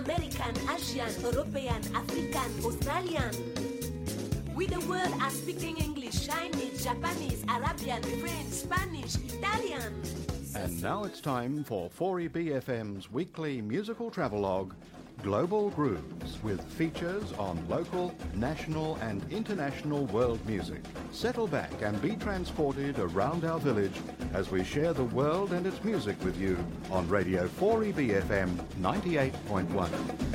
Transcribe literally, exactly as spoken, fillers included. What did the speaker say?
American, Asian, European, African, Australian. We the world are speaking English, Chinese, Japanese, Arabian, French, Spanish, Italian. And now it's time for four E B F M's weekly musical travelogue, Global Grooves, with features on local, national and international world music. Settle back and be transported around our village as we share the world and its music with you on Radio four E B F M ninety-eight point one.